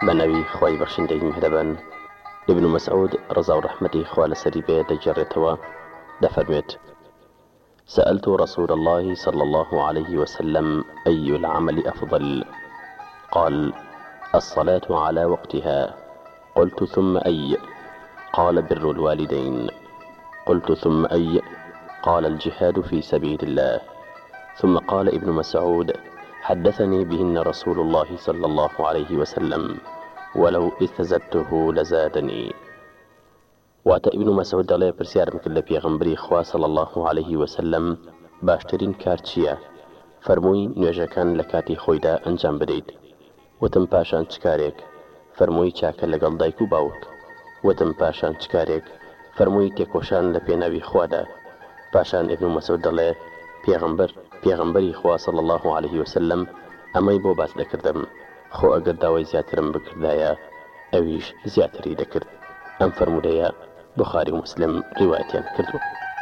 بنوي خواي بخشندي مهربان ابن مسعود رضا ورحمتي خوال سريبه دجرتوا دفرمت: سألت رسول الله صلى الله عليه وسلم أي العمل أفضل؟ قال: الصلاة على وقتها. قلت: ثم أي؟ قال: بر الوالدين. قلت: ثم أي؟ قال: الجهاد في سبيل الله. ثم قال ابن مسعود: حدثني بهن رسول الله صلى الله عليه وسلم ولو استزدته لزادني. واتە ابن مسعود دەڵێ پرسیارم کرد لە پێغەمبەری خوا صلی الله عليه وسلم باشترین کار چییە؟ فەرمووی: نوێژەکان لە کاتی خۆیدا ئەنجام بدەیت. وتم: پاشان چ کارێک؟ فەرمووی: چاکە لەگەڵ دایک و باوک. وتم: پاشان چ کارێک؟ فەرمووی: تێکۆشان لە پێناوی خوادا. پاشان ابن مسعود دەڵێ پێغەمبەری خوا صلی الله عليه وسلم ئەمەی بۆ باس دەکردم، خۆ ئەگەر داوای زیاترم بکردایە ئەویش زیاتری دەکرد. ئەم فەرمودەیە بوخاری و مسلم ڕیوایەتیان کردووە.